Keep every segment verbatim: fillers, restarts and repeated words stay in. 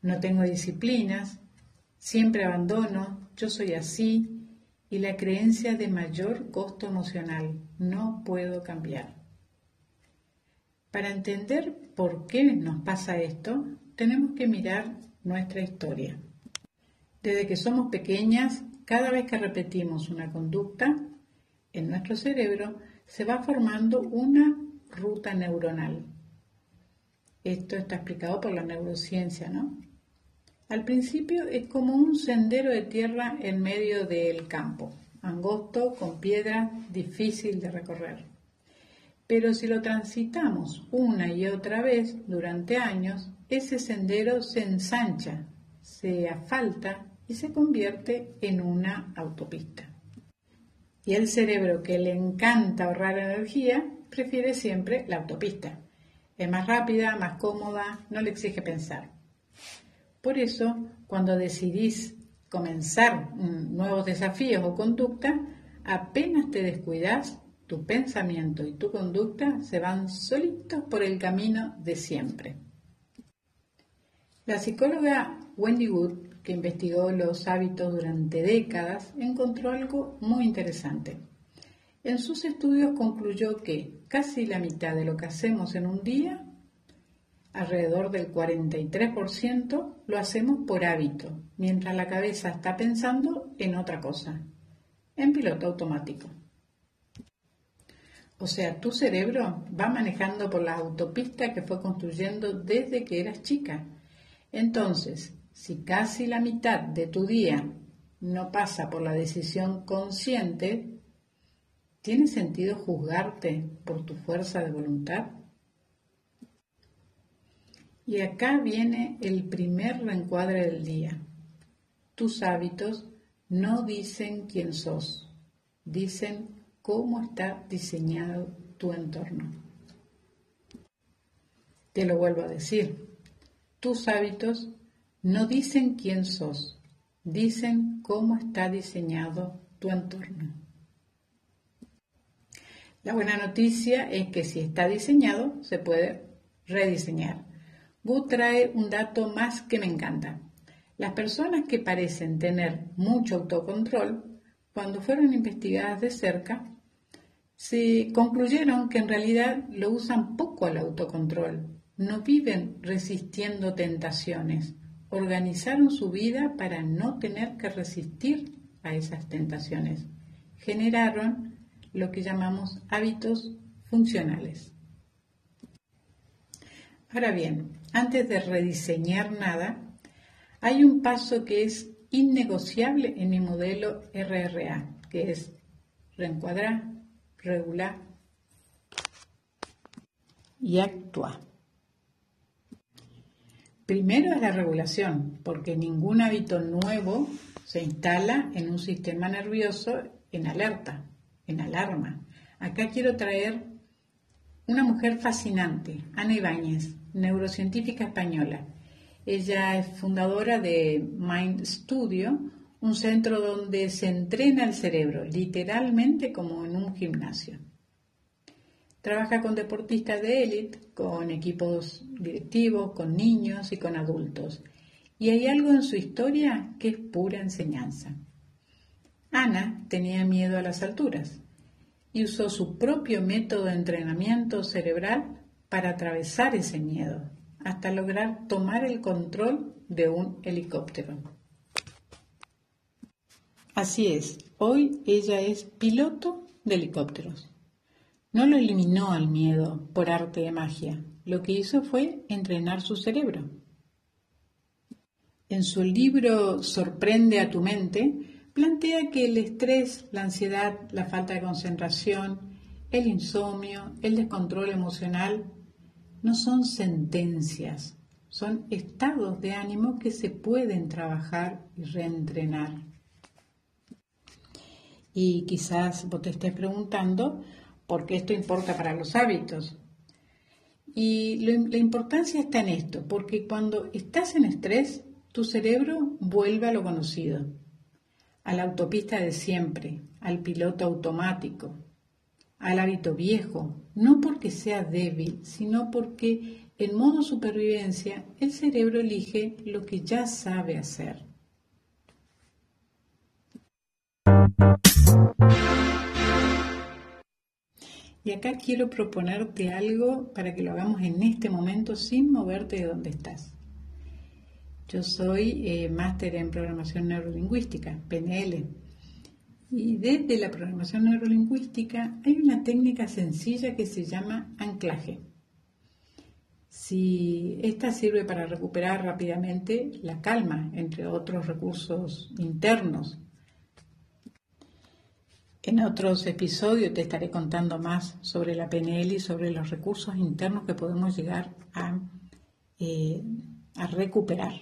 no tengo disciplinas, siempre abandono, yo soy así, y la creencia de mayor costo emocional, no puedo cambiar. Para entender por qué nos pasa esto, tenemos que mirar nuestra historia. Desde que somos pequeñas, cada vez que repetimos una conducta, en nuestro cerebro se va formando una ruta neuronal. Esto está explicado por la neurociencia, ¿no? Al principio es como un sendero de tierra en medio del campo, angosto, con piedras, difícil de recorrer. Pero si lo transitamos una y otra vez durante años, ese sendero se ensancha, se asfalta y se convierte en una autopista. Y el cerebro, que le encanta ahorrar energía, prefiere siempre la autopista. Es más rápida, más cómoda, no le exige pensar. Por eso, cuando decidís comenzar nuevos desafíos o conducta, apenas te descuidás, tu pensamiento y tu conducta se van solitos por el camino de siempre. La psicóloga Wendy Wood, que investigó los hábitos durante décadas, encontró algo muy interesante. En sus estudios concluyó que casi la mitad de lo que hacemos en un día, alrededor del cuarenta y tres por ciento, lo hacemos por hábito, mientras la cabeza está pensando en otra cosa, en piloto automático. O sea, tu cerebro va manejando por la autopista que fue construyendo desde que eras chica. Entonces, si casi la mitad de tu día no pasa por la decisión consciente, ¿tiene sentido juzgarte por tu fuerza de voluntad? Y acá viene el primer reencuadre del día. Tus hábitos no dicen quién sos, dicen cómo está diseñado tu entorno. Te lo vuelvo a decir. Tus hábitos no dicen quién sos, dicen cómo está diseñado tu entorno. La buena noticia es que si está diseñado, se puede rediseñar. Wood trae un dato más que me encanta. Las personas que parecen tener mucho autocontrol, cuando fueron investigadas de cerca, se concluyeron que en realidad lo usan poco al autocontrol. No viven resistiendo tentaciones. Organizaron su vida para no tener que resistir a esas tentaciones. Generaron lo que llamamos hábitos funcionales. Ahora bien, antes de rediseñar nada, hay un paso que es innegociable en mi modelo R R A, que es reencuadrar, regular y actuar. Primero es la regulación, porque ningún hábito nuevo se instala en un sistema nervioso en alerta, en alarma. Acá quiero traer una mujer fascinante, Ana Ibáñez, neurocientífica española. Ella es fundadora de Mind Studio, un centro donde se entrena el cerebro, literalmente como en un gimnasio. Trabaja con deportistas de élite, con equipos directivos, con niños y con adultos. Y hay algo en su historia que es pura enseñanza. Ana tenía miedo a las alturas y usó su propio método de entrenamiento cerebral para atravesar ese miedo, hasta lograr tomar el control de un helicóptero. Así es, hoy ella es piloto de helicópteros. No lo eliminó al miedo por arte de magia, lo que hizo fue entrenar su cerebro. En su libro Sorprende a tu mente, plantea que el estrés, la ansiedad, la falta de concentración, el insomnio, el descontrol emocional, no son sentencias, son estados de ánimo que se pueden trabajar y reentrenar. Y quizás vos te estés preguntando por qué esto importa para los hábitos. Y lo, la importancia está en esto, porque cuando estás en estrés, tu cerebro vuelve a lo conocido, a la autopista de siempre, al piloto automático, al hábito viejo, no porque sea débil, sino porque En modo supervivencia, el cerebro elige lo que ya sabe hacer. Y acá quiero proponerte algo para que lo hagamos en este momento sin moverte de donde estás. Yo soy eh, máster en programación neurolingüística, P N L. Y desde la programación neurolingüística hay una técnica sencilla que se llama anclaje. Si esta sirve para recuperar rápidamente la calma, entre otros recursos internos. En otros episodios te estaré contando más sobre la P N L y sobre los recursos internos que podemos llegar a, eh, a recuperar.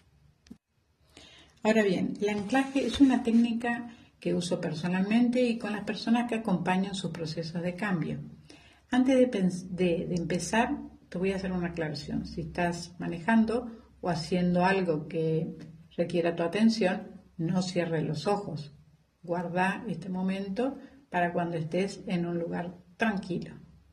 Ahora bien, el anclaje es una técnica que uso personalmente y con las personas que acompañan sus procesos de cambio. Antes de, de, de empezar, te voy a hacer una aclaración. Si estás manejando o haciendo algo que requiera tu atención, no cierres los ojos. Guarda este momento para cuando estés en un lugar tranquilo.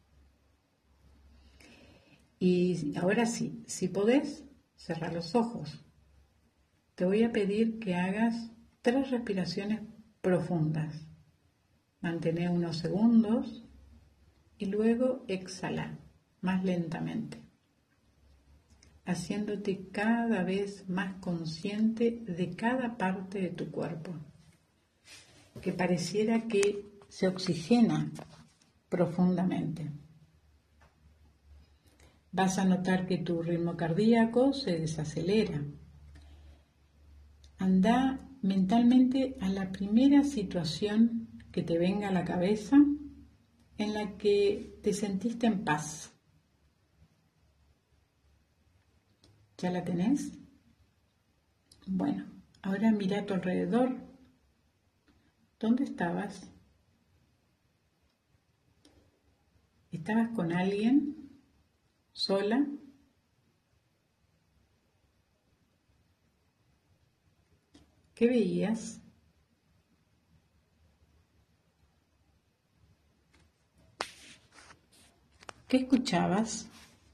Y ahora sí, si podés, cerrar los ojos. Te voy a pedir que hagas tres respiraciones profundas. Mantén unos segundos y luego exhala más lentamente, haciéndote cada vez más consciente de cada parte de tu cuerpo, que pareciera que se oxigena profundamente. Vas a notar que tu ritmo cardíaco se desacelera. Anda mentalmente a la primera situación que te venga a la cabeza en la que te sentiste en paz. ¿Ya la tenés? Bueno, ahora mira a tu alrededor. ¿Dónde estabas? ¿Estabas con alguien? ¿Sola? ¿Qué veías? ¿Qué escuchabas?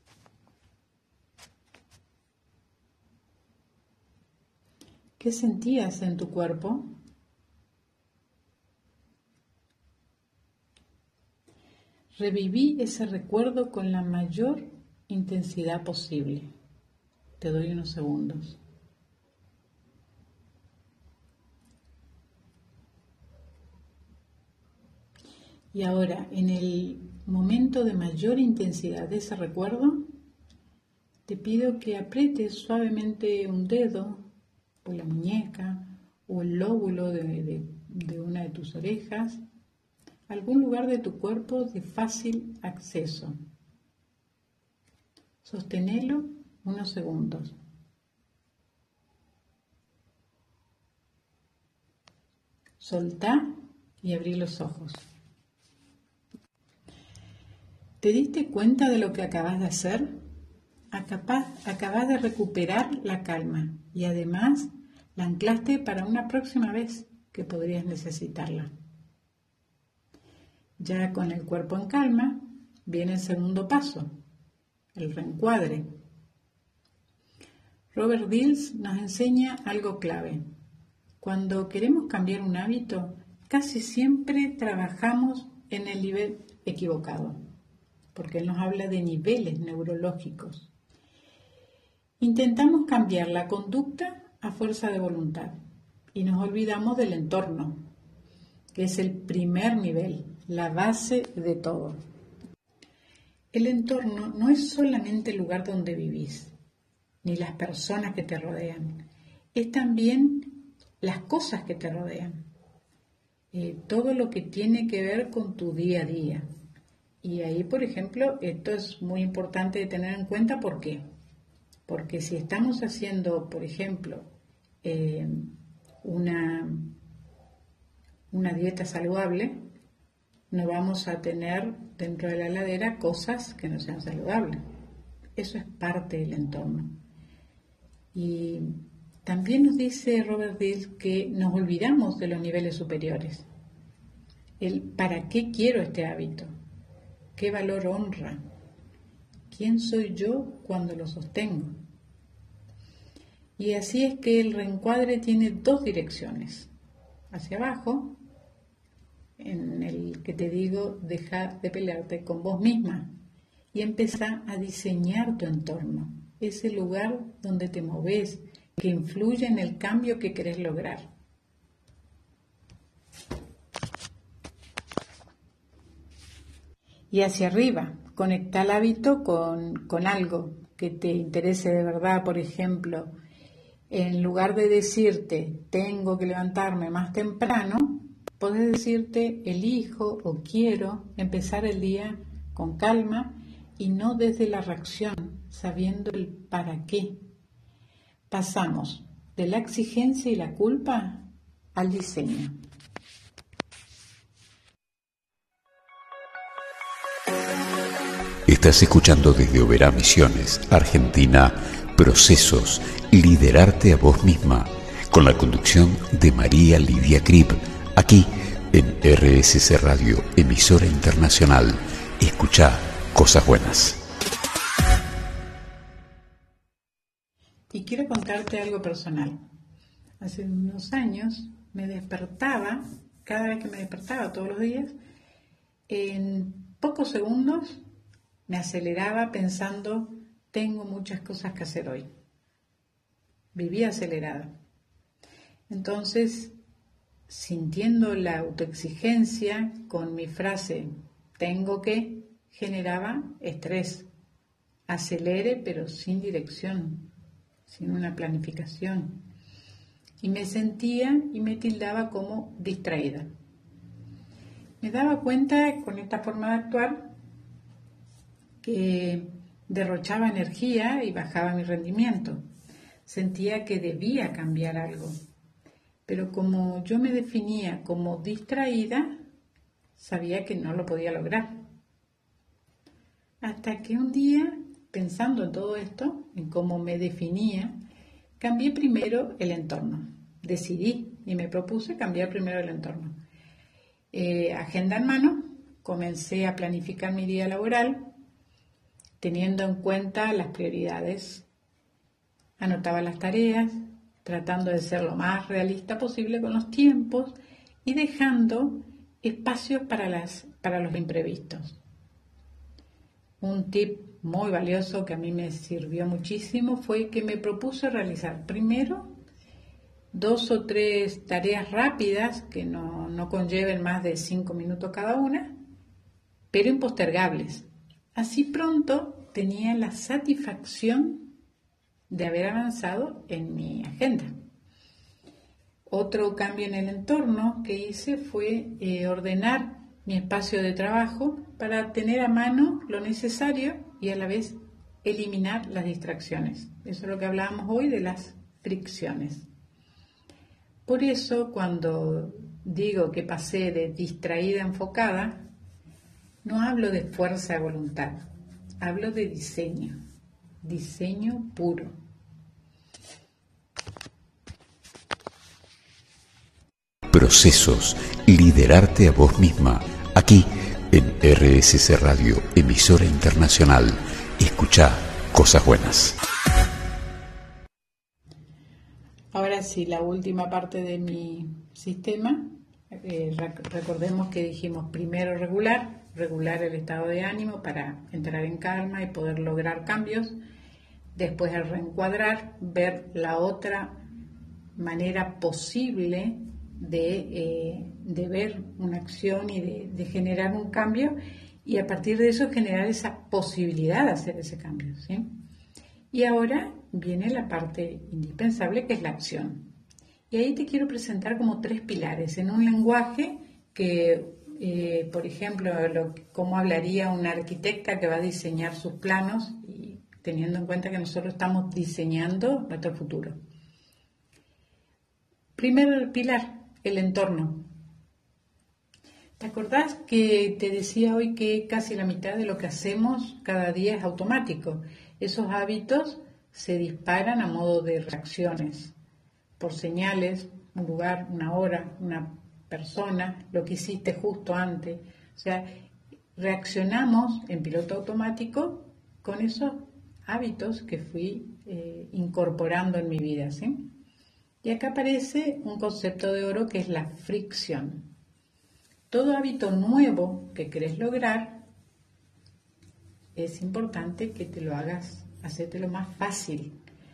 ¿Qué sentías en tu cuerpo? Reviví ese recuerdo con la mayor intensidad posible. Te doy unos segundos. Y ahora, en el momento de mayor intensidad de ese recuerdo, te pido que aprietes suavemente un dedo o la muñeca o el lóbulo de, de, de una de tus orejas, algún lugar de tu cuerpo de fácil acceso. Sostenelo unos segundos. Soltá y abrí los ojos. ¿Te diste cuenta de lo que acabas de hacer? Acabas, acabas de recuperar la calma y además la anclaste para una próxima vez que podrías necesitarla. Ya con el cuerpo en calma, viene el segundo paso, el reencuadre. Robert Dills nos enseña algo clave. Cuando queremos cambiar un hábito, casi siempre trabajamos en el nivel equivocado, porque él nos habla de niveles neurológicos. Intentamos cambiar la conducta a fuerza de voluntad y nos olvidamos del entorno, que es el primer nivel, la base de todo. El entorno no es solamente el lugar donde vivís, ni las personas que te rodean, es también las cosas que te rodean, eh, todo lo que tiene que ver con tu día a día. Y ahí, por ejemplo, esto es muy importante de tener en cuenta. ¿Por qué? Porque si estamos haciendo, por ejemplo, eh, una, una dieta saludable, no vamos a tener dentro de la heladera cosas que no sean saludables. Eso es parte del entorno. Y también nos dice Robert Dills que nos olvidamos de los niveles superiores. El ¿para qué quiero este hábito? ¿Qué valor honra? ¿quién soy yo cuando lo sostengo? Y así es que el reencuadre tiene dos direcciones. Hacia abajo, en el que te digo, deja de pelearte con vos misma y empezá a diseñar tu entorno, ese lugar donde te moves, que influye en el cambio que querés lograr. Y hacia arriba, conecta el hábito con, con algo que te interese de verdad. Por ejemplo, en lugar de decirte tengo que levantarme más temprano, podés decirte elijo o quiero empezar el día con calma y no desde la reacción, sabiendo el para qué. Pasamos de la exigencia y la culpa al diseño. Estás escuchando desde Oberá Misiones, Argentina, Procesos, Liderarte a Vos Misma, con la conducción de María Lidia Krip, aquí en R S C Radio, emisora internacional. Escuchá cosas buenas. Y quiero contarte algo personal. Hace unos años me despertaba, cada vez que me despertaba todos los días, en pocos segundos me aceleraba pensando, tengo muchas cosas que hacer hoy. Vivía acelerada. Entonces, sintiendo la autoexigencia con mi frase, tengo que, generaba estrés. Acelere, pero sin dirección, sin una planificación. Y me sentía y me tildaba como distraída. Me daba cuenta con esta forma de actuar que derrochaba energía y bajaba mi rendimiento. Sentía que debía cambiar algo. Pero como yo me definía como distraída, sabía que no lo podía lograr. Hasta que un día, pensando en todo esto, en cómo me definía, cambié primero el entorno. Decidí y me propuse cambiar primero el entorno. Eh, agenda en mano, comencé a planificar mi día laboral, teniendo en cuenta las prioridades. Anotaba las tareas, tratando de ser lo más realista posible con los tiempos y dejando espacios para, las, para los imprevistos. Un tip muy valioso que a mí me sirvió muchísimo fue que me propuse realizar primero dos o tres tareas rápidas que no, no conlleven más de cinco minutos cada una, pero impostergables. Así pronto tenía la satisfacción de haber avanzado en mi agenda. Otro cambio en el entorno que hice fue eh, ordenar mi espacio de trabajo para tener a mano lo necesario y a la vez eliminar las distracciones. Eso es lo que hablábamos hoy de las fricciones. Por eso, cuando digo que pasé de distraída a enfocada, no hablo de fuerza de voluntad, hablo de diseño, diseño puro. Procesos, liderarte a vos misma, aquí en R S C Radio, emisora internacional. Escuchá cosas buenas. Ahora sí, la última parte de mi sistema. Eh, recordemos que dijimos primero regular, regular el estado de ánimo para entrar en calma y poder lograr cambios. Después el reencuadrar, ver la otra manera posible de, eh, de ver una acción y de, de generar un cambio, y a partir de eso generar esa posibilidad de hacer ese cambio, ¿sí? Y ahora viene la parte indispensable, que es la acción. Y ahí te quiero presentar como tres pilares en un lenguaje que, eh, por ejemplo, lo, cómo hablaría una arquitecta que va a diseñar sus planos, y teniendo en cuenta que nosotros estamos diseñando nuestro futuro. Primer pilar, el entorno. ¿Te acordás que te decía hoy que casi la mitad de lo que hacemos cada día es automático? Esos hábitos se disparan a modo de reacciones, por señales, un lugar, una hora, una persona, lo que hiciste justo antes. O sea, reaccionamos en piloto automático con esos hábitos que fui eh, incorporando en mi vida, ¿sí? Y acá aparece un concepto de oro que es la fricción. Todo hábito nuevo que querés lograr, es importante que te lo hagas, hacértelo más fácil.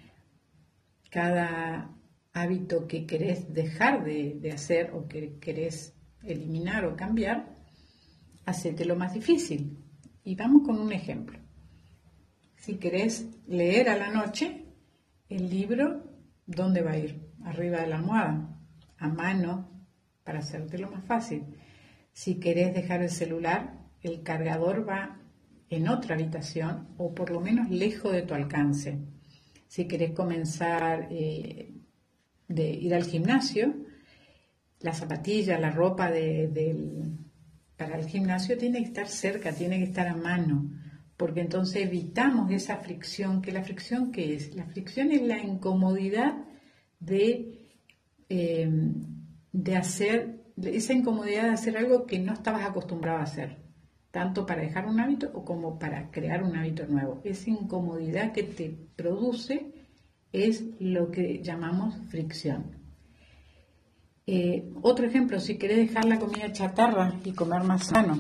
Cada hábito que querés dejar de, de hacer o que querés eliminar o cambiar, hacértelo más difícil. Y vamos con un ejemplo. Si querés leer a la noche, el libro, ¿dónde va a ir? Arriba de la almohada, a mano, para hacértelo más fácil. Si querés dejar el celular, el cargador va en otra habitación o por lo menos lejos de tu alcance. Si querés comenzar eh, de ir al gimnasio, la zapatilla, la ropa de, de, para el gimnasio tiene que estar cerca, tiene que estar a mano, porque entonces evitamos esa fricción. ¿Que la fricción qué es? La fricción es la incomodidad de, eh, de hacer, esa incomodidad de hacer algo que no estabas acostumbrado a hacer, tanto para dejar un hábito o como para crear un hábito nuevo. Esa incomodidad que te produce es lo que llamamos fricción. Eh, otro ejemplo, si querés dejar la comida chatarra y comer más sano,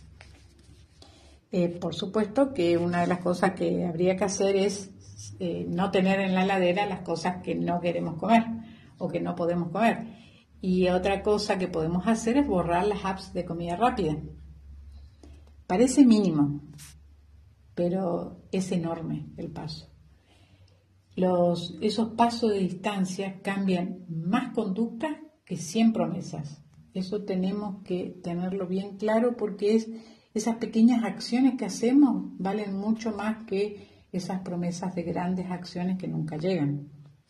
eh, por supuesto que una de las cosas que habría que hacer es eh, no tener en la heladera las cosas que no queremos comer o que no podemos comer. Y otra cosa que podemos hacer es borrar las apps de comida rápida. Parece mínimo, pero es enorme el paso. Los, esos pasos de distancia cambian más conducta que cien promesas. Eso tenemos que tenerlo bien claro, porque es, esas pequeñas acciones que hacemos valen mucho más que esas promesas de grandes acciones que nunca llegan.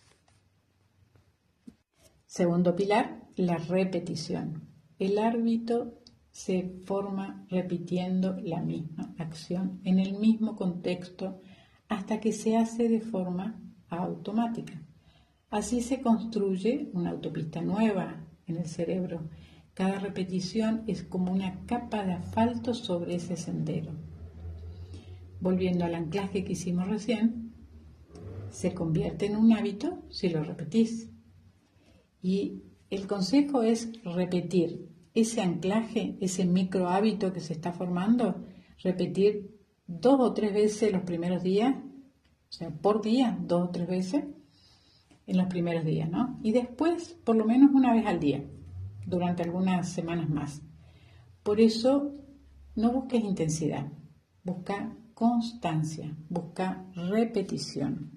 Segundo pilar, la repetición. El hábito se forma repitiendo la misma acción en el mismo contexto hasta que se hace de forma automática. Así se construye una autopista nueva en el cerebro. Cada repetición es como una capa de asfalto sobre ese sendero. Volviendo al anclaje que hicimos recién, se convierte en un hábito si lo repetís. Y el consejo es repetir ese anclaje, ese micro hábito que se está formando, repetir dos o tres veces los primeros días, o sea, por día, dos o tres veces en los primeros días, ¿no? Y después, por lo menos una vez al día, durante algunas semanas más. Por eso, no busques intensidad, busca constancia, busca repetición.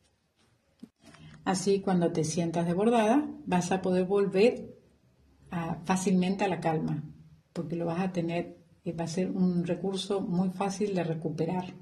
Así, cuando te sientas desbordada, vas a poder volver a, fácilmente a la calma, porque lo vas a tener, va a ser un recurso muy fácil de recuperar.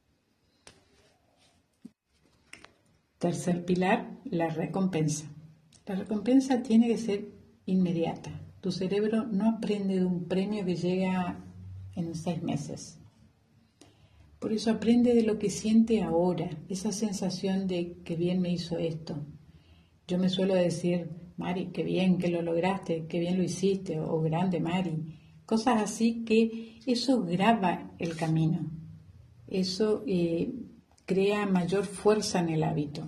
Tercer pilar, la recompensa. La recompensa tiene que ser inmediata. Tu cerebro no aprende de un premio que llega en seis meses. Por eso aprende de lo que siente ahora, esa sensación de que bien me hizo esto. Yo me suelo decir, Mari, qué bien que lo lograste, qué bien lo hiciste, o grande Mari. Cosas así, que eso graba el camino. Eso eh, crea mayor fuerza en el hábito.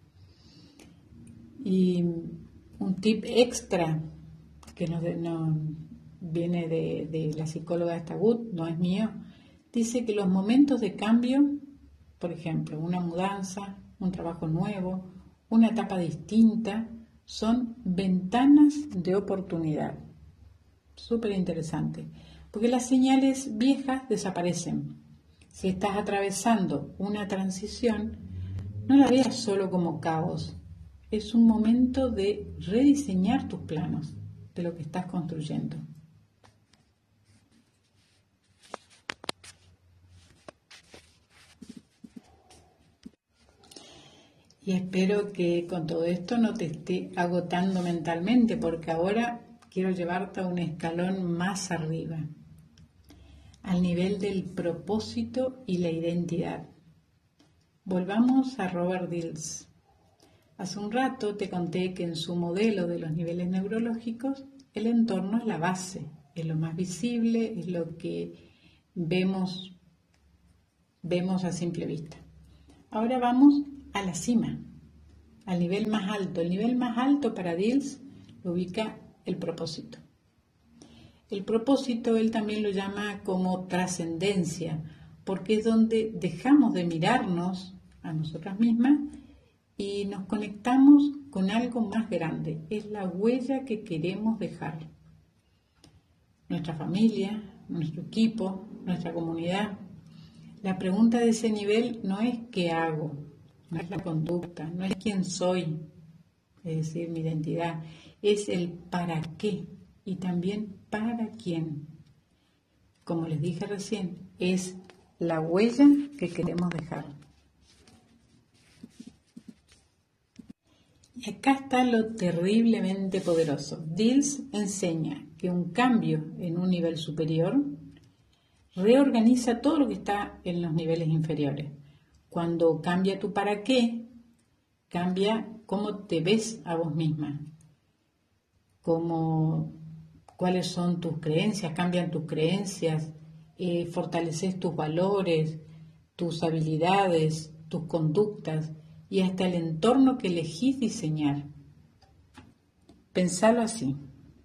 Y un tip extra que nos, nos viene de, de la psicóloga Stagut, no es mío, dice que los momentos de cambio, por ejemplo, una mudanza, un trabajo nuevo, una etapa distinta, son ventanas de oportunidad. Súper interesante, porque las señales viejas desaparecen. Si estás atravesando una transición, no la veas solo como caos. Es un momento de rediseñar tus planos de lo que estás construyendo. Y espero que con todo esto no te esté agotando mentalmente, porque ahora quiero llevarte a un escalón más arriba, al nivel del propósito y la identidad. Volvamos a Robert Dills. Hace un rato te conté que en su modelo de los niveles neurológicos, el entorno es la base, es lo más visible, es lo que vemos vemos a simple vista. Ahora vamos a la cima, al nivel más alto. El nivel más alto para Diels lo ubica el propósito. El propósito él también lo llama como trascendencia, porque es donde dejamos de mirarnos a nosotras mismas y nos conectamos con algo más grande. Es la huella que queremos dejar. Nuestra familia, nuestro equipo, nuestra comunidad. La pregunta de ese nivel no es qué hago, no es la conducta, no es quién soy, es decir, mi identidad, es el para qué y también para quién. Como les dije recién, es la huella que queremos dejar. Y acá está lo terriblemente poderoso. Diels enseña que un cambio en un nivel superior reorganiza todo lo que está en los niveles inferiores. Cuando cambia tu para qué, cambia cómo te ves a vos misma, cómo, cuáles son tus creencias, cambian tus creencias, eh, fortaleces tus valores, tus habilidades, tus conductas y hasta el entorno que elegís diseñar. Pensalo así.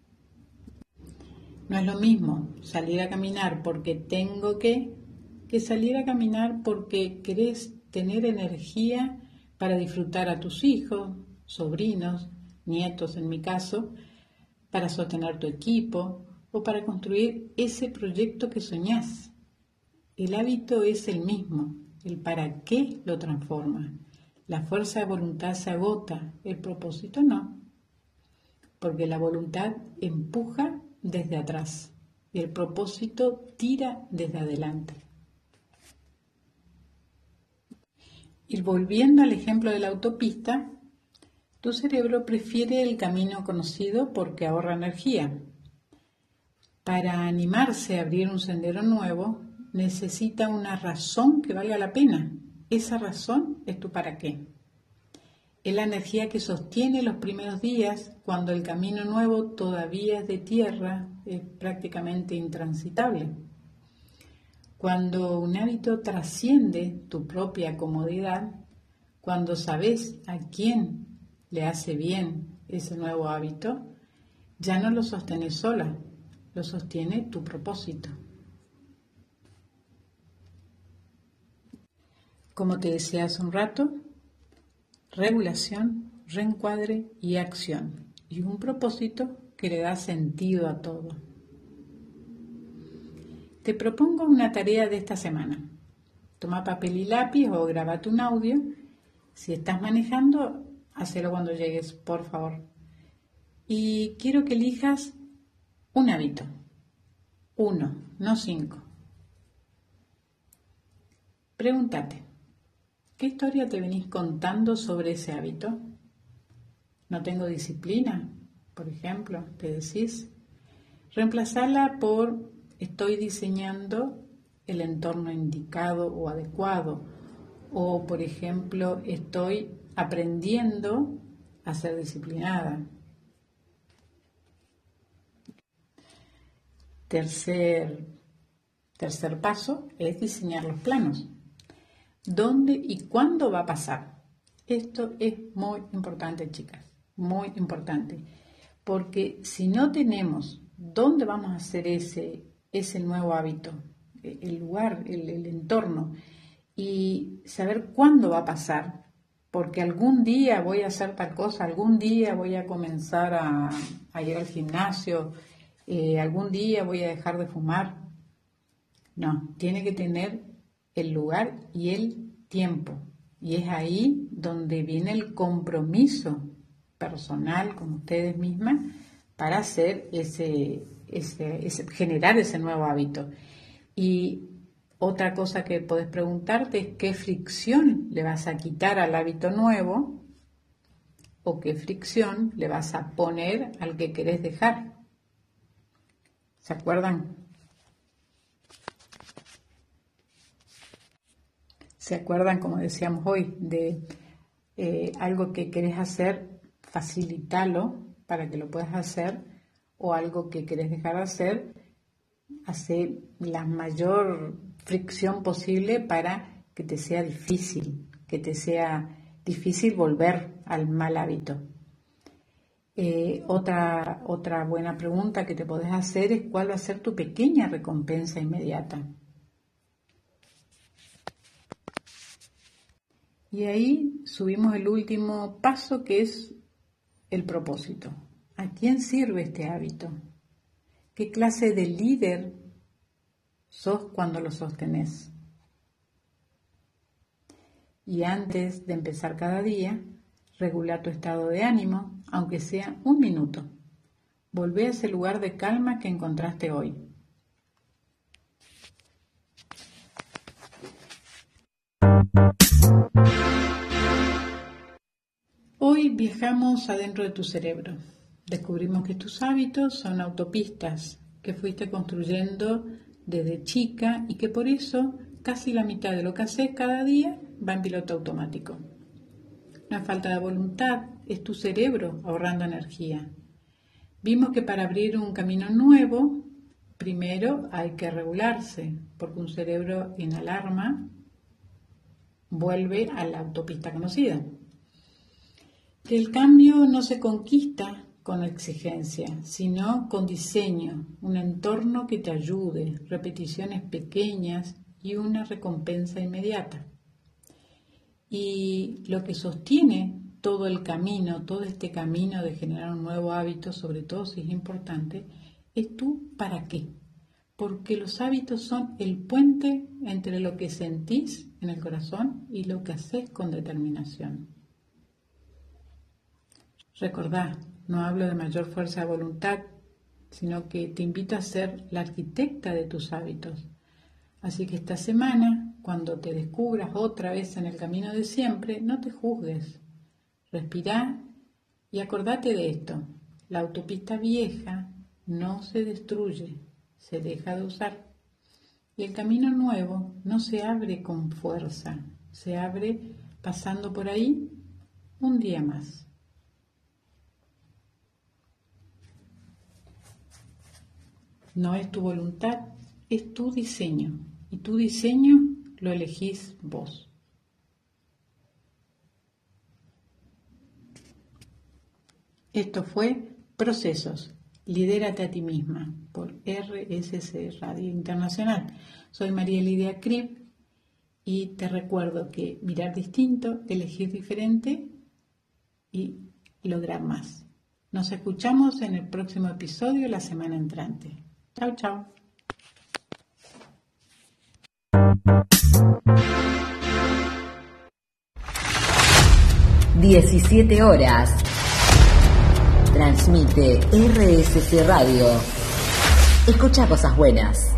No es lo mismo salir a caminar porque tengo que, que salir a caminar porque querés tener energía para disfrutar a tus hijos, sobrinos, nietos en mi caso, para sostener tu equipo o para construir ese proyecto que soñás. El hábito es el mismo, el para qué lo transforma. La fuerza de voluntad se agota, el propósito no, porque la voluntad empuja desde atrás y el propósito tira desde adelante. Y volviendo al ejemplo de la autopista, tu cerebro prefiere el camino conocido porque ahorra energía. Para animarse a abrir un sendero nuevo, necesita una razón que valga la pena. Esa razón es tu para qué. Es la energía que sostiene los primeros días cuando el camino nuevo todavía es de tierra, es prácticamente intransitable. Cuando un hábito trasciende tu propia comodidad, cuando sabes a quién le hace bien ese nuevo hábito, ya no lo sostenes sola, lo sostiene tu propósito. Como te decía hace un rato, regulación, reencuadre y acción. Y un propósito que le da sentido a todo. Te propongo una tarea de esta semana. Toma papel y lápiz o grabate un audio. Si estás manejando, hacelo cuando llegues, por favor. Y quiero que elijas un hábito. Uno, no cinco. Pregúntate. ¿Qué historia te venís contando sobre ese hábito? ¿No tengo disciplina? Por ejemplo, te decís. Reemplazarla por estoy diseñando el entorno indicado o adecuado. O, por ejemplo, estoy aprendiendo a ser disciplinada. Tercer, tercer paso es diseñar los planos. ¿Dónde y cuándo va a pasar? Esto es muy importante, chicas, muy importante, porque si no tenemos dónde vamos a hacer ese, ese nuevo hábito, el lugar, el, el entorno, y saber cuándo va a pasar, porque algún día voy a hacer tal cosa, algún día voy a comenzar a, a ir al gimnasio, eh, algún día voy a dejar de fumar. No, tiene que tener el lugar y el tiempo. Y es ahí donde viene el compromiso personal con ustedes mismas para hacer ese, ese, ese, generar ese nuevo hábito. Y otra cosa que podés preguntarte es qué fricción le vas a quitar al hábito nuevo o qué fricción le vas a poner al que querés dejar. ¿Se acuerdan? ¿Se acuerdan, como decíamos hoy, de eh, algo que querés hacer, facilítalo para que lo puedas hacer, o algo que querés dejar de hacer, hacer la mayor fricción posible para que te sea difícil, que te sea difícil volver al mal hábito. Eh, otra, otra buena pregunta que te podés hacer es cuál va a ser tu pequeña recompensa inmediata. Y ahí subimos el último paso, que es el propósito. ¿A quién sirve este hábito? ¿Qué clase de líder sos cuando lo sostenés? Y antes de empezar cada día, regula tu estado de ánimo, aunque sea un minuto. Volvé a ese lugar de calma que encontraste hoy. Hoy viajamos adentro de tu cerebro. Descubrimos que tus hábitos son autopistas que fuiste construyendo desde chica y que por eso casi la mitad de lo que haces cada día va en piloto automático. La falta de voluntad es tu cerebro ahorrando energía. Vimos que para abrir un camino nuevo, primero hay que regularse, porque un cerebro en alarma vuelve a la autopista conocida. Que el cambio no se conquista con exigencia, sino con diseño, un entorno que te ayude, repeticiones pequeñas y una recompensa inmediata. Y lo que sostiene todo el camino, todo este camino de generar un nuevo hábito, sobre todo si es importante, es tú para qué. Porque los hábitos son el puente entre lo que sentís en el corazón y lo que haces con determinación. Recordá, no hablo de mayor fuerza de voluntad, sino que te invito a ser la arquitecta de tus hábitos. Así que esta semana, cuando te descubras otra vez en el camino de siempre, no te juzgues. Respirá y acordate de esto. La autopista vieja no se destruye, se deja de usar. Y el camino nuevo no se abre con fuerza, se abre pasando por ahí un día más. No es tu voluntad, es tu diseño. Y tu diseño lo elegís vos. Esto fue Procesos. Lidérate a ti misma por R S C Radio Internacional. Soy María Lidia Krip y te recuerdo que mirar distinto, elegir diferente y lograr más. Nos escuchamos en el próximo episodio la semana entrante. Chao, chao. diecisiete horas. Transmite R S C Radio. Escucha cosas buenas.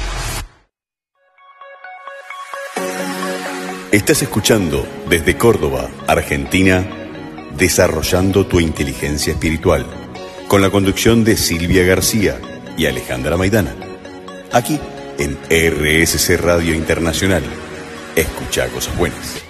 Estás escuchando desde Córdoba, Argentina, Desarrollando tu Inteligencia Espiritual, con la conducción de Silvia García y Alejandra Maidana. Aquí en R S C Radio Internacional. Escucha cosas buenas.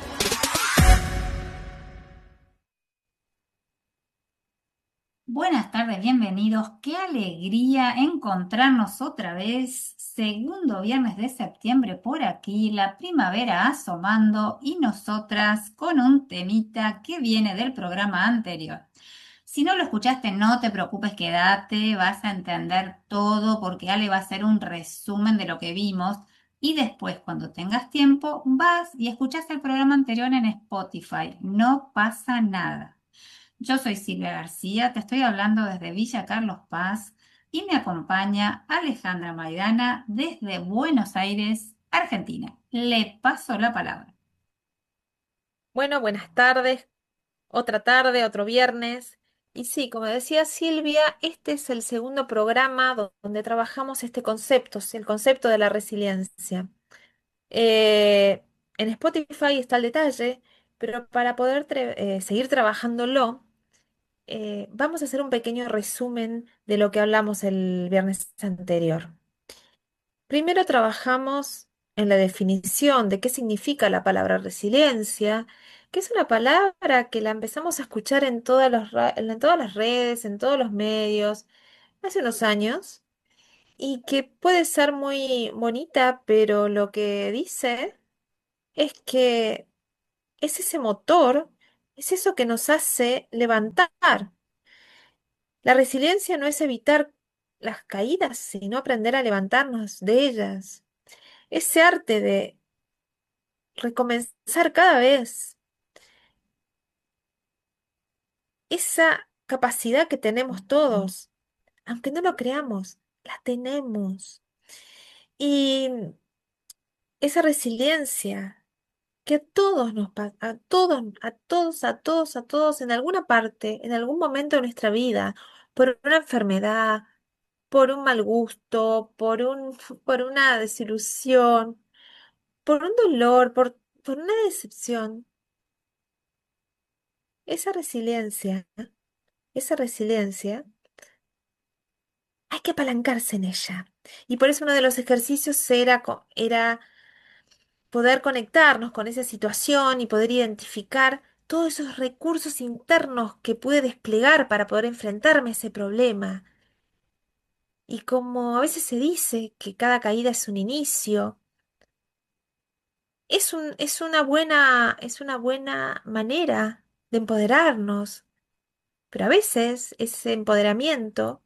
Buenas tardes, bienvenidos. Qué alegría encontrarnos otra vez. Segundo viernes de septiembre por aquí, la primavera asomando y nosotras con un temita que viene del programa anterior. Si no lo escuchaste, no te preocupes, quédate, vas a entender todo porque Ale va a hacer un resumen de lo que vimos y después, cuando tengas tiempo, vas y escuchas el programa anterior en Spotify. No pasa nada. Yo soy Silvia García, te estoy hablando desde Villa Carlos Paz y me acompaña Alejandra Maidana desde Buenos Aires, Argentina. Le paso la palabra. Bueno, buenas tardes, otra tarde, otro viernes. Y sí, como decía Silvia, este es el segundo programa do- donde trabajamos este concepto, sí, el concepto de la resiliencia. Eh, en Spotify está el detalle, pero para poder tre- eh, seguir trabajándolo, eh, vamos a hacer un pequeño resumen de lo que hablamos el viernes anterior. Primero trabajamos en la definición de qué significa la palabra resiliencia, que es una palabra que la empezamos a escuchar en todas las, ra- en todas las redes, en todos los medios, hace unos años, y que puede ser muy bonita, pero lo que dice es que es ese motor, es eso que nos hace levantar. La resiliencia no es evitar las caídas, sino aprender a levantarnos de ellas. Ese arte de recomenzar cada vez, esa capacidad que tenemos todos, aunque no lo creamos, la tenemos. Y esa resiliencia que a todos nos pasa, a todos, a todos, a todos, a todos, en alguna parte, en algún momento de nuestra vida, por una enfermedad, por un mal gusto, por un, por una desilusión, por un dolor, por, por una decepción, esa resiliencia, esa resiliencia, hay que apalancarse en ella. Y por eso uno de los ejercicios era, co- era poder conectarnos con esa situación y poder identificar todos esos recursos internos que pude desplegar para poder enfrentarme a ese problema. Y como a veces se dice que cada caída es un inicio, es un, es una buena, es una buena manera de empoderarnos, pero a veces ese empoderamiento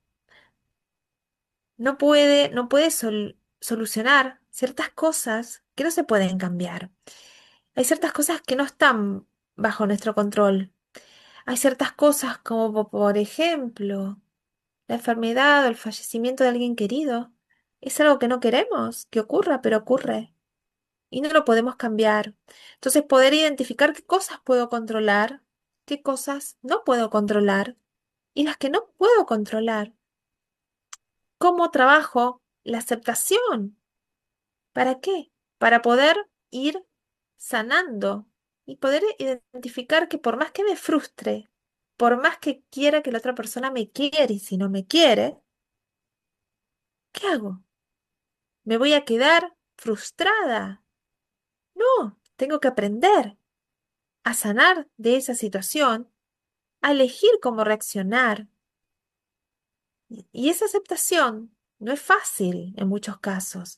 no puede, no puede sol- solucionar ciertas cosas que no se pueden cambiar. Hay ciertas cosas que no están bajo nuestro control. Hay ciertas cosas como, po- por ejemplo, la enfermedad o el fallecimiento de alguien querido. Es algo que no queremos que ocurra, pero ocurre y no lo podemos cambiar. Entonces, poder identificar qué cosas puedo controlar, qué cosas no puedo controlar y las que no puedo controlar. ¿Cómo trabajo la aceptación? ¿Para qué? Para poder ir sanando y poder identificar que por más que me frustre, por más que quiera que la otra persona me quiere y si no me quiere, ¿qué hago? ¿Me voy a quedar frustrada? No, tengo que aprender a sanar de esa situación, a elegir cómo reaccionar. Y y esa aceptación no es fácil en muchos casos.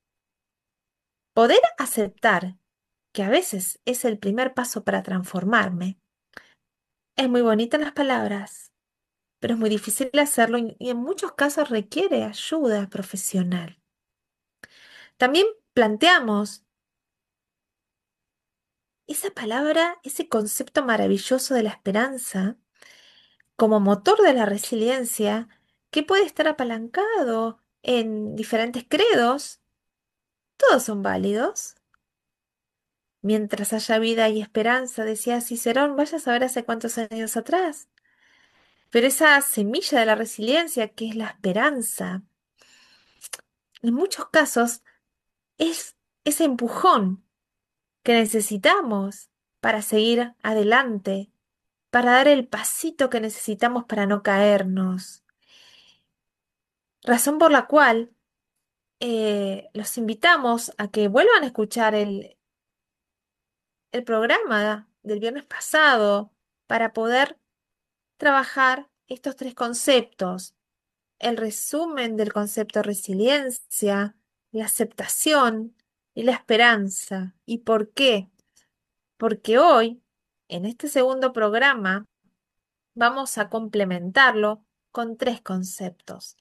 Poder aceptar que a veces es el primer paso para transformarme. Es muy bonita en las palabras, pero es muy difícil hacerlo y y en muchos casos requiere ayuda profesional. También planteamos esa palabra, ese concepto maravilloso de la esperanza como motor de la resiliencia que puede estar apalancado en diferentes credos. Todos son válidos. Mientras haya vida y esperanza, decía Cicerón, vaya a saber hace cuántos años atrás. Pero esa semilla de la resiliencia, que es la esperanza, en muchos casos es ese empujón que necesitamos para seguir adelante, para dar el pasito que necesitamos para no caernos. Razón por la cual eh, los invitamos a que vuelvan a escuchar el, el programa del viernes pasado para poder trabajar estos tres conceptos: el resumen del concepto resiliencia, la aceptación y la esperanza. ¿Y por qué? Porque hoy, en este segundo programa, vamos a complementarlo con tres conceptos.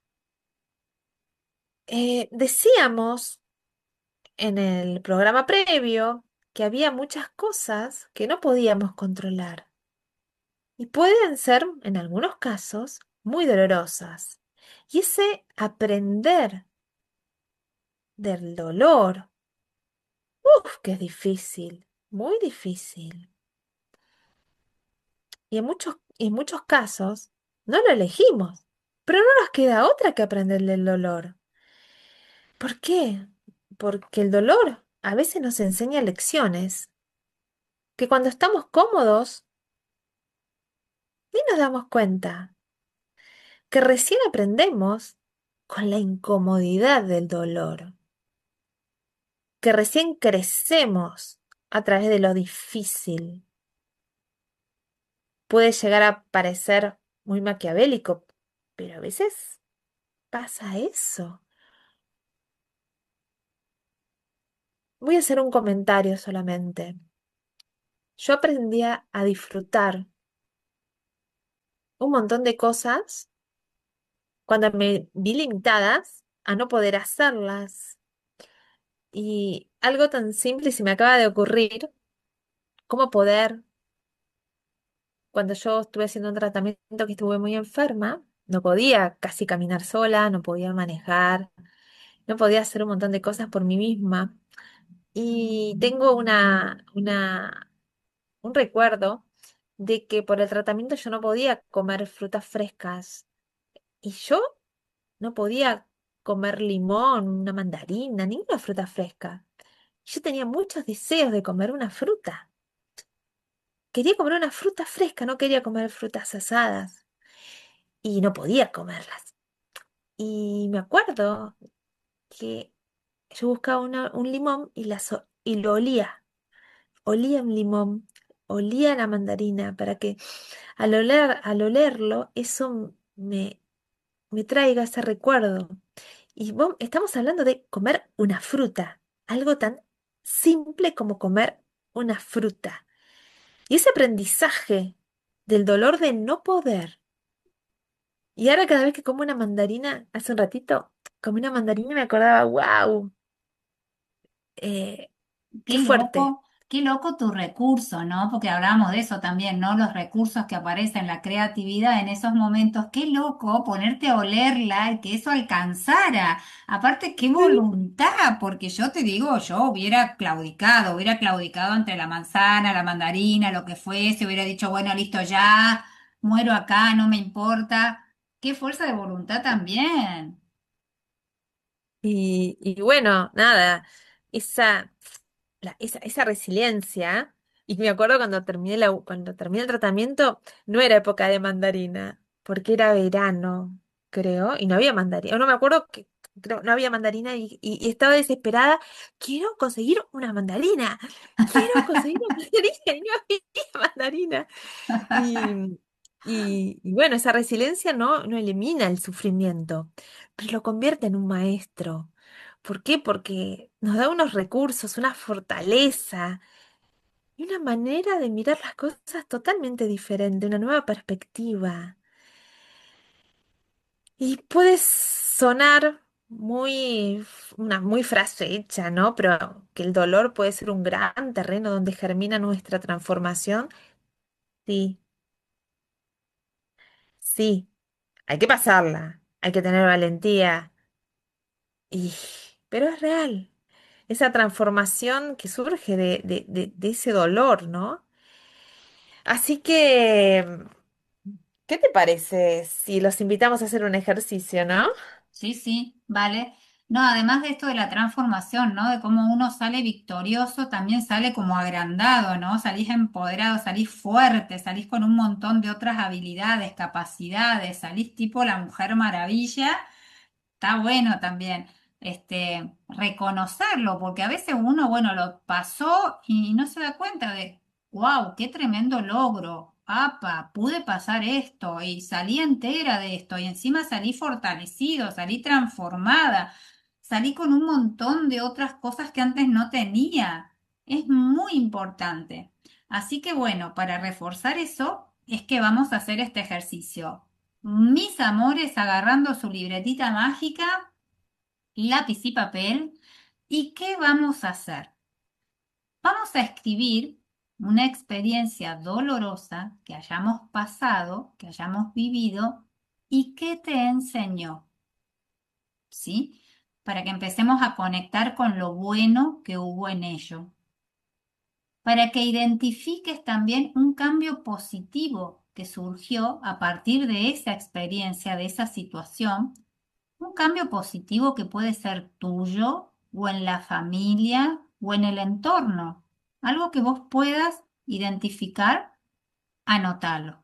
Eh, decíamos en el programa previo que había muchas cosas que no podíamos controlar y pueden ser, en algunos casos, muy dolorosas. Y ese aprender del dolor, uf, que es difícil, muy difícil. Y en muchos, y en muchos casos no lo elegimos, pero no nos queda otra que aprender del dolor. ¿Por qué? Porque el dolor a veces nos enseña lecciones que cuando estamos cómodos ni nos damos cuenta, que recién aprendemos con la incomodidad del dolor, que recién crecemos a través de lo difícil. Puede llegar a parecer muy maquiavélico, pero a veces pasa eso. voy a hacer un comentario solamente. Yo aprendí a a disfrutar un montón de cosas cuando me vi limitadas a no poder hacerlas. Y algo tan simple se me acaba de ocurrir, cómo poder, cuando yo estuve haciendo un tratamiento que estuve muy enferma, no podía casi caminar sola, no podía manejar, no podía hacer un montón de cosas por mí misma. Y tengo una, una, un recuerdo de que por el tratamiento yo no podía comer frutas frescas. Y yo no podía comer limón, una mandarina, ninguna fruta fresca. Yo tenía muchos deseos de comer una fruta. Quería comer una fruta fresca, no quería comer frutas asadas. Y no podía comerlas. Y me acuerdo que yo buscaba una- un limón y, la so- y lo olía. Olía un limón, olía la mandarina, para que al oler, al olerlo, eso me, me traiga ese recuerdo. Y vos- estamos hablando de comer una fruta, algo tan simple como comer una fruta. Y ese aprendizaje del dolor de no poder. Y ahora cada vez que como una mandarina, hace un ratito, comí una mandarina y me acordaba, wow, Qué qué fuerte. loco, qué loco tu recurso, ¿no? Porque hablamos de eso también, ¿no? Los recursos que aparecen, la creatividad en esos momentos. Qué loco ponerte a olerla y que eso alcanzara. Aparte, qué Sí. voluntad, porque yo te digo, yo hubiera claudicado, hubiera claudicado entre la manzana, la mandarina, lo que fuese, hubiera dicho, bueno, listo, ya, muero acá, no me importa. Qué fuerza de voluntad también. Y, y bueno, nada, esa, la- esa, esa resiliencia. Y me acuerdo cuando terminé la, cuando terminé el tratamiento, no era época de mandarina, porque era verano, creo, y no había mandarina. O no me acuerdo que creo, no había mandarina y, y- y estaba desesperada. Quiero conseguir una mandarina. Quiero conseguir una mandarina y no había mandarina. Y, y, y bueno, esa resiliencia no, no elimina el sufrimiento, pero lo convierte en un maestro. ¿Por qué? Porque nos da unos recursos, una fortaleza y una manera de mirar las cosas totalmente diferente, una nueva perspectiva. Y puede sonar muy, f- una muy frase hecha, ¿no? Pero que el dolor puede ser un gran terreno donde germina nuestra transformación. Sí, sí. Hay que pasarla, hay que tener valentía, y, pero es real. Esa transformación que surge de, de, de- de ese dolor, ¿no? Así que, ¿qué te parece si los invitamos a hacer un ejercicio, ¿no? Sí, sí, vale. No, además de esto de la transformación, ¿no? De cómo uno sale victorioso, también sale como agrandado, ¿no? Salís empoderado, salís fuerte, salís con un montón de otras habilidades, capacidades, salís tipo la Mujer Maravilla. Está bueno también, este, reconocerlo, porque a veces uno, bueno, lo pasó y no se da cuenta de, wow, qué tremendo logro, apa, pude pasar esto y salí entera de esto y encima salí fortalecido, salí transformada, salí con un montón de otras cosas que antes no tenía. Es muy importante. Así que bueno, para reforzar eso, es que vamos a hacer este ejercicio. Mis amores agarrando su libretita mágica, lápiz y papel. ¿Y qué vamos a hacer? Vamos a escribir una experiencia dolorosa que hayamos pasado, que hayamos vivido y que te enseñó, ¿sí? Para que empecemos a conectar con lo bueno que hubo en ello. Para que identifiques también un cambio positivo que surgió a partir de esa experiencia, de esa situación. Un cambio positivo que puede ser tuyo o en la familia o en el entorno. Algo que vos puedas identificar, anótalo.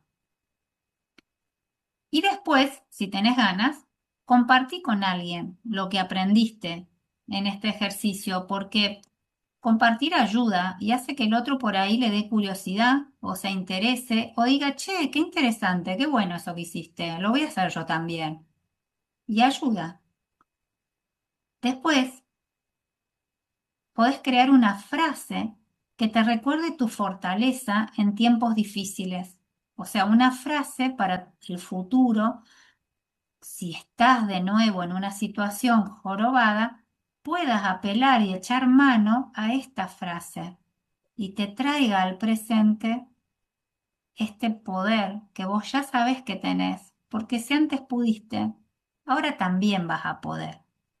Y después, si tenés ganas, compartí con alguien lo que aprendiste en este ejercicio, porque compartir ayuda y hace que el otro por ahí le dé curiosidad o se interese o diga, che, qué interesante, qué bueno eso que hiciste, lo voy a hacer yo también. Y ayuda. Después, podés crear una frase que te recuerde tu fortaleza en tiempos difíciles. O sea, una frase para el futuro, si estás de nuevo en una situación jorobada, puedas apelar y echar mano a esta frase y te traiga al presente este poder que vos ya sabés que tenés, porque si antes pudiste, ahora también vas a poder.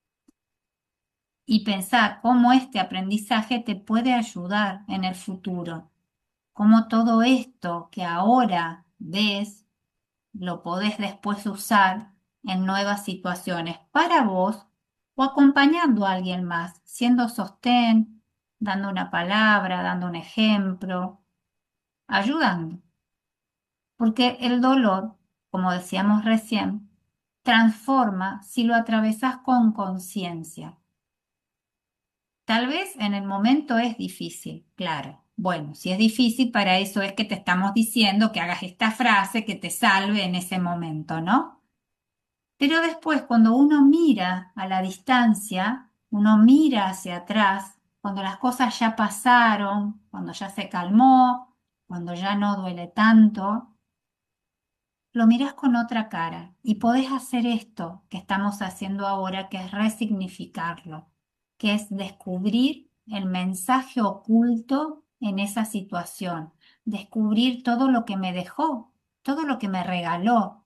Y pensá cómo este aprendizaje te puede ayudar en el futuro, cómo todo esto que ahora ves lo podés después usar en nuevas situaciones para vos o acompañando a alguien más, siendo sostén, dando una palabra, dando un ejemplo, ayudando. Porque el dolor, como decíamos recién, transforma si lo atravesás con conciencia. Tal vez en el momento es difícil, claro. Bueno, si es difícil, para eso es que te estamos diciendo que hagas esta frase que te salve en ese momento, ¿no? Pero después, cuando uno mira a la distancia, uno mira hacia atrás, cuando las cosas ya pasaron, cuando ya se calmó, cuando ya no duele tanto, lo mirás con otra cara y podés hacer esto que estamos haciendo ahora, que es resignificarlo, que es descubrir el mensaje oculto en esa situación, descubrir todo lo que me dejó, todo lo que me regaló.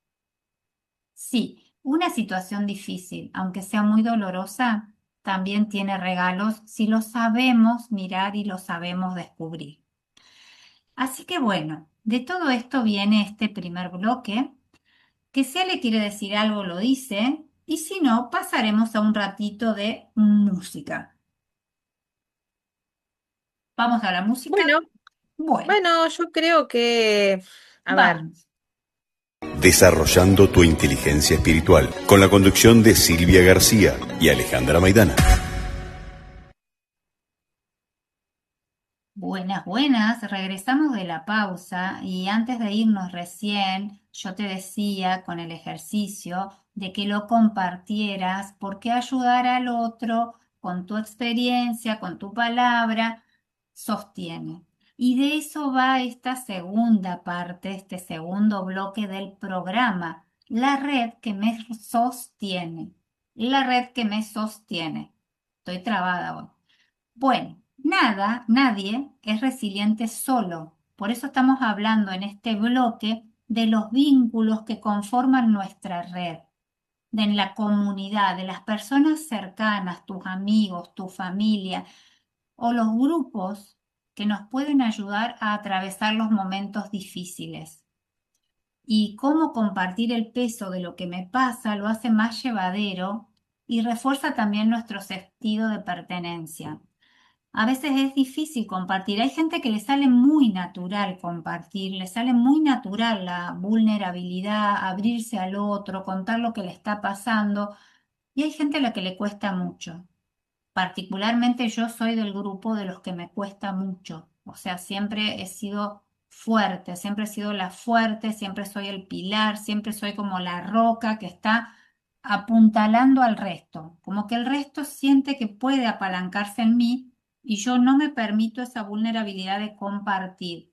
Sí, una situación difícil, aunque sea muy dolorosa, también tiene regalos si lo sabemos mirar y lo sabemos descubrir. Así que bueno, de todo esto viene este primer bloque, que si le quiere decir algo lo dice, y si no, pasaremos a un ratito de música. ¿Vamos a la música? Bueno, Bueno, bueno, yo creo que, a ver, vamos. Desarrollando tu inteligencia espiritual, con la conducción de Silvia García y Alejandra Maidana. Buenas, buenas. Regresamos de la pausa y antes de irnos recién, yo te decía con el ejercicio de que lo compartieras porque ayudar al otro con tu experiencia, con tu palabra, sostiene. Y de eso va esta segunda parte, este segundo bloque del programa, la red que me sostiene, la red que me sostiene. Estoy trabada hoy. Bueno, nada, nadie es resiliente solo. Por eso estamos hablando en este bloque de los vínculos que conforman nuestra red, de la comunidad, de las personas cercanas, tus amigos, tu familia o los grupos que nos pueden ayudar a atravesar los momentos difíciles. Y cómo compartir el peso de lo que me pasa lo hace más llevadero y refuerza también nuestro sentido de pertenencia. A veces es difícil compartir. Hay gente que le sale muy natural compartir, le sale muy natural la vulnerabilidad, abrirse al otro, contar lo que le está pasando. Y hay gente a la que le cuesta mucho. Particularmente yo soy del grupo de los que me cuesta mucho. O sea, siempre he sido fuerte, siempre he sido la fuerte, siempre soy el pilar, siempre soy como la roca que está apuntalando al resto. Como que el resto siente que puede apalancarse en mí y yo no me permito esa vulnerabilidad de compartir.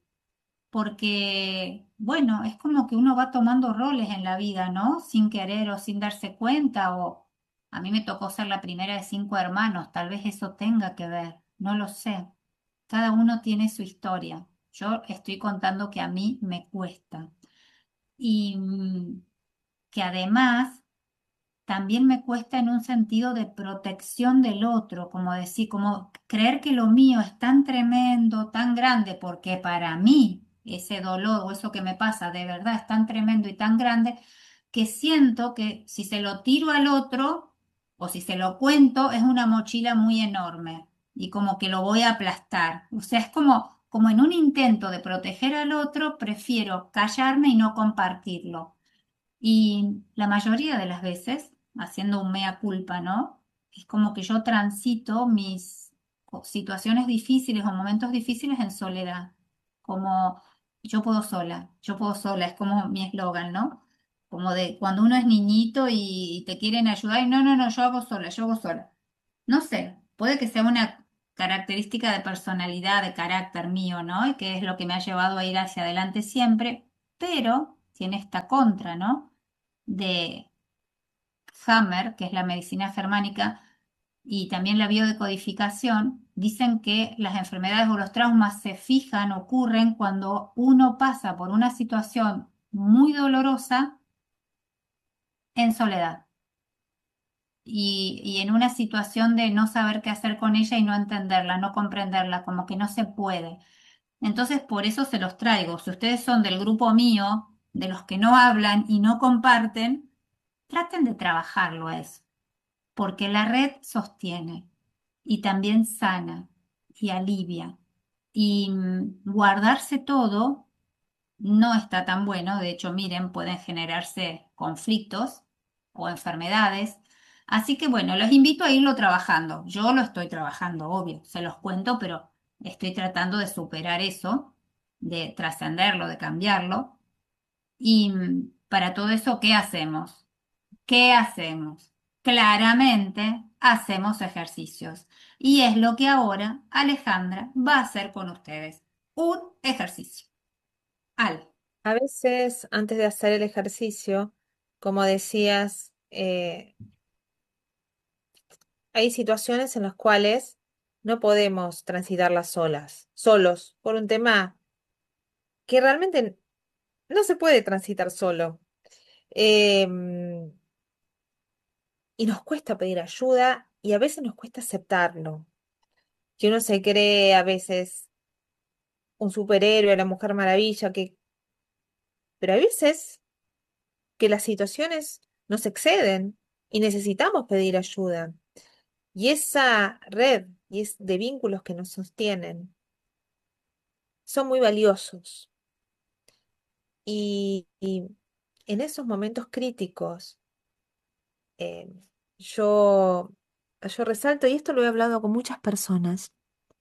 Porque, bueno, es como que uno va tomando roles en la vida, ¿no? Sin querer o sin darse cuenta, o a mí me tocó ser la primera de cinco hermanos, tal vez eso tenga que ver, no lo sé. Cada uno tiene su historia. Yo estoy contando que a mí me cuesta. Y mm, que además también me cuesta en un sentido de protección del otro, como decir, como creer que lo mío es tan tremendo, tan grande, porque para mí ese dolor o eso que me pasa de verdad es tan tremendo y tan grande que siento que si se lo tiro al otro o si se lo cuento es una mochila muy enorme y como que lo voy a aplastar. O sea, es como, como en un intento de proteger al otro, prefiero callarme y no compartirlo. Y la mayoría de las veces, haciendo un mea culpa, ¿no? Es como que yo transito mis co- situaciones difíciles o momentos difíciles en soledad. Como yo puedo sola, yo puedo sola, es como mi eslogan, ¿no? Como de cuando uno es niñito y te quieren ayudar y no, no, no, yo hago sola, yo hago sola. No sé, puede que sea una característica de personalidad, de carácter mío, ¿no? Y que es lo que me ha llevado a ir hacia adelante siempre, pero tiene esta contra, ¿no? De Hammer, que es la medicina germánica, y también la biodecodificación, dicen que las enfermedades o los traumas se fijan, ocurren cuando uno pasa por una situación muy dolorosa en soledad y, y en una situación de no saber qué hacer con ella y no entenderla, no comprenderla, como que no se puede. Entonces, por eso se los traigo. Si ustedes son del grupo mío, de los que no hablan y no comparten, traten de trabajarlo a eso, porque la red sostiene y también sana y alivia. Y mm, guardarse todo no está tan bueno. De hecho, miren, pueden generarse conflictos o enfermedades. Así que bueno, los invito a irlo trabajando. Yo lo estoy trabajando, obvio, se los cuento, pero estoy tratando de superar eso, de trascenderlo, de cambiarlo. Y mm, para todo eso, ¿qué hacemos? ¿Qué hacemos? Claramente hacemos ejercicios. Y es lo que ahora Alejandra va a hacer con ustedes. Un ejercicio. Al. A veces, antes de hacer el ejercicio, como decías, eh, hay situaciones en las cuales no podemos transitarlas solas, solos, por un tema que realmente no se puede transitar solo. Em, y nos cuesta pedir ayuda y a veces nos cuesta aceptarlo. Que uno se cree a veces un superhéroe, la Mujer Maravilla, que, pero hay veces que las situaciones nos exceden y necesitamos pedir ayuda. Y esa red y es de vínculos que nos sostienen son muy valiosos. Y, y en esos momentos críticos, eh, yo, yo resalto, y esto lo he hablado con muchas personas,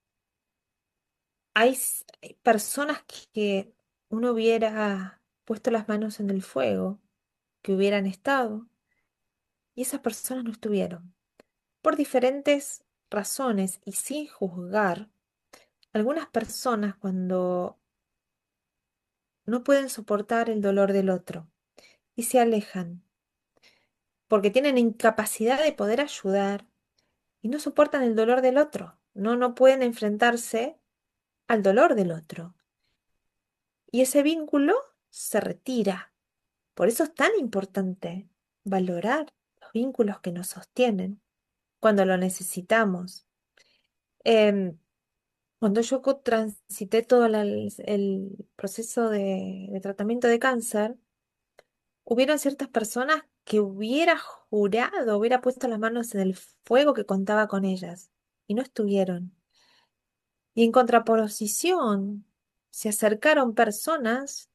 hay, s- hay personas que uno hubiera puesto las manos en el fuego, que hubieran estado, y esas personas no estuvieron, por diferentes razones y sin juzgar. Algunas personas cuando no pueden soportar el dolor del otro y se alejan porque tienen incapacidad de poder ayudar y no soportan el dolor del otro, no, no pueden enfrentarse al dolor del otro. Y ese vínculo se retira. Por eso es tan importante valorar los vínculos que nos sostienen cuando lo necesitamos. Em, Cuando yo co- transité todo la- el, el proceso de, de tratamiento de cáncer, hubieron ciertas personas que hubiera jurado, hubiera puesto las manos en el fuego que contaba con ellas, y no estuvieron. Y en contraposición, se acercaron personas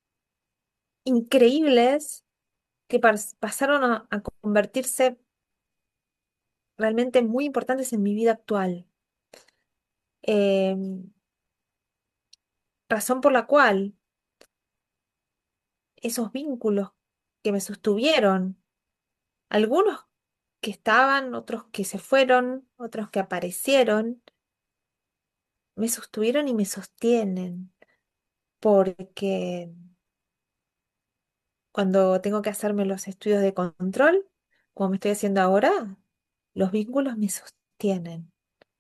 increíbles que pas- pasaron a, a convertirse realmente muy importantes en mi vida actual. Em, Razón por la cual esos vínculos que me sostuvieron, algunos que estaban, otros que se fueron, otros que aparecieron, me sostuvieron y me sostienen, porque cuando tengo que hacerme los estudios de control, como me estoy haciendo ahora, los vínculos me sostienen.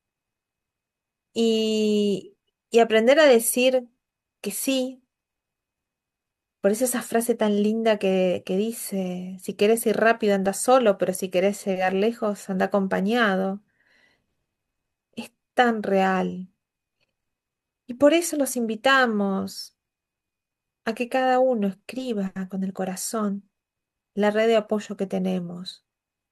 Y, y aprender a decir que sí, por eso esa frase tan linda que, que dice, si quieres ir rápido, anda solo, pero si querés llegar lejos, anda acompañado, es tan real. Y por eso los invitamos a que cada uno escriba con el corazón la red de apoyo que tenemos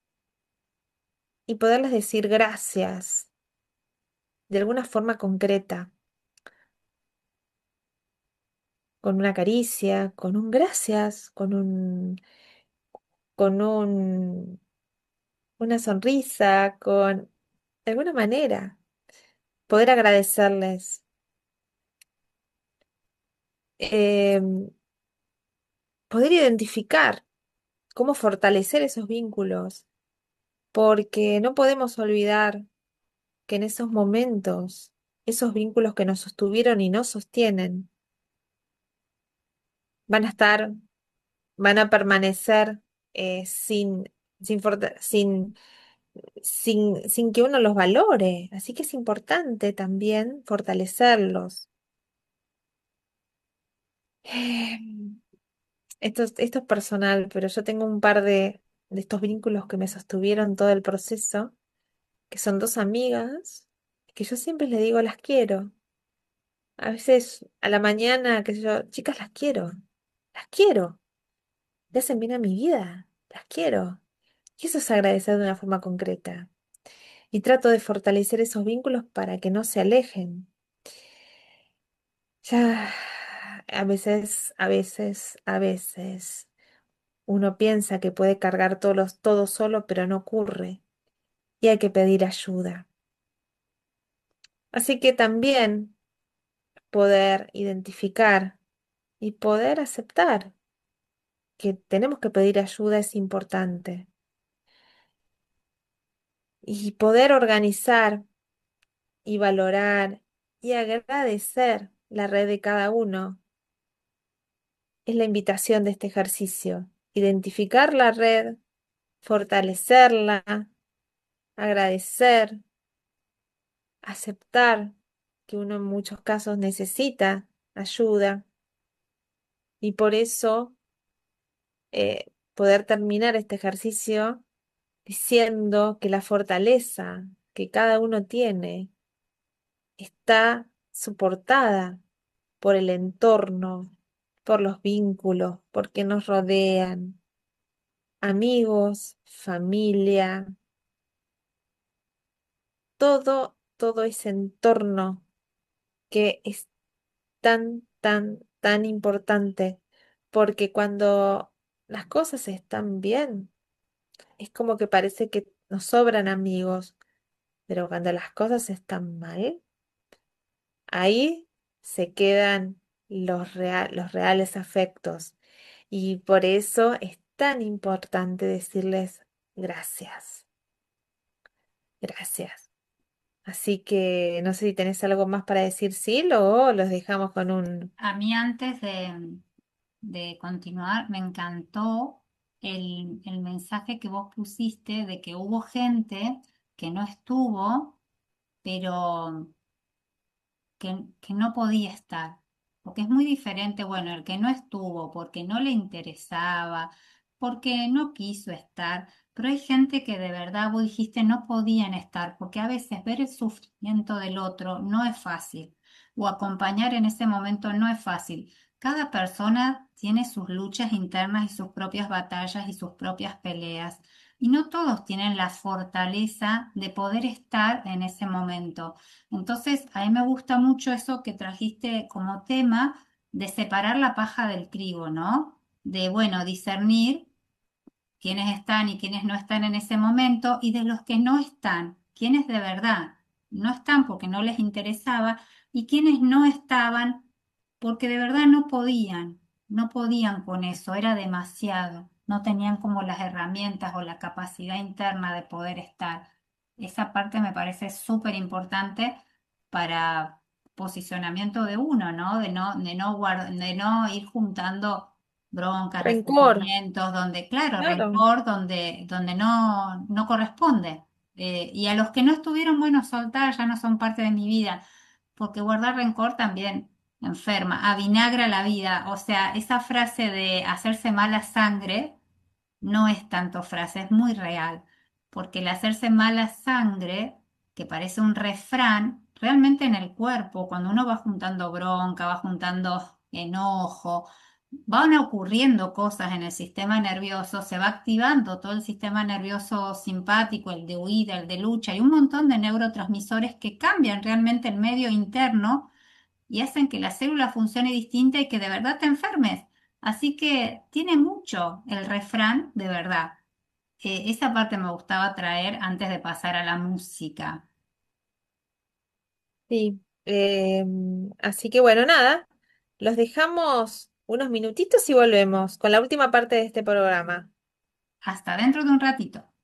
y poderles decir gracias de alguna forma concreta, con una caricia, con un gracias, con un, con un, una sonrisa, con de alguna manera, poder agradecerles. Em, Poder identificar cómo fortalecer esos vínculos, porque no podemos olvidar que en esos momentos, esos vínculos que nos sostuvieron y nos sostienen, van a estar, van a permanecer eh, sin, sin, forta- sin, sin, sin que uno los valore. Así que es importante también fortalecerlos. Esto, es- esto es personal, pero yo tengo un par de, de estos vínculos que me sostuvieron todo el proceso, que son dos amigas, que yo siempre les digo las quiero. A veces a la mañana, qué sé yo, chicas, las quiero, las quiero, le hacen bien a mi vida, las quiero. Y eso es agradecer de una forma concreta. Y trato de fortalecer esos vínculos para que no se alejen. Ya, a veces, a veces, a veces, uno piensa que puede cargar todos los- todo solo, pero no ocurre. Y hay que pedir ayuda. Así que también poder identificar y poder aceptar que tenemos que pedir ayuda es importante. Y poder organizar y valorar y agradecer la red de cada uno es la invitación de este ejercicio. Identificar la red, fortalecerla, agradecer, aceptar que uno en muchos casos necesita ayuda y por eso eh, poder terminar este ejercicio diciendo que la fortaleza que cada uno tiene está soportada por el entorno, por los vínculos, porque nos rodean, amigos, familia, todo, todo ese entorno que es tan, tan, tan importante, porque cuando las cosas están bien, es como que parece que nos sobran amigos, pero cuando las cosas están mal, ahí se quedan los rea- los reales afectos. Y por eso es tan importante decirles gracias, gracias. Así que no sé si tenés algo más para decir, Sil, o los dejamos con un... A mí antes de, de continuar, me encantó el, el mensaje que vos pusiste de que hubo gente que no estuvo, pero que, que no podía estar, porque es muy diferente, bueno, el que no estuvo porque no le interesaba, porque no quiso estar, pero hay gente que de verdad vos dijiste no podían estar, porque a veces ver el sufrimiento del otro no es fácil, o acompañar en ese momento no es fácil. Cada persona tiene sus luchas internas y sus propias batallas y sus propias peleas. Y no todos tienen la fortaleza de poder estar en ese momento. Entonces, a mí me gusta mucho eso que trajiste como tema de separar la paja del trigo, ¿no? De, bueno, discernir quiénes están y quiénes no están en ese momento y de los que no están, quiénes de verdad no están porque no les interesaba y quiénes no estaban porque de verdad no podían, no podían con eso, era demasiado, no tenían como las herramientas o la capacidad interna de poder estar. Esa parte me parece súper importante para posicionamiento de uno, ¿no? De no, de no guard- de no ir juntando broncas, Rencor, resentimientos, donde, claro, claro. rencor, donde, donde no, no corresponde. Eh, y a los que no estuvieron, bueno, soltar, ya no son parte de mi vida, porque guardar rencor también enferma, avinagra la vida. O sea, esa frase de hacerse mala sangre no es tanto frase, es muy real, porque el hacerse mala sangre, que parece un refrán, realmente en el cuerpo, cuando uno va juntando bronca, va juntando enojo, van ocurriendo cosas en el sistema nervioso, se va activando todo el sistema nervioso simpático, el de huida, el de lucha, y un montón de neurotransmisores que cambian realmente el medio interno y hacen que la célula funcione distinta y que de verdad te enfermes. Así que tiene mucho el refrán de verdad. Eh, esa parte me gustaba traer antes de pasar a la música. Sí. Em, así que bueno, nada, los dejamos unos minutitos y volvemos con la última parte de este programa. Hasta dentro de un ratito.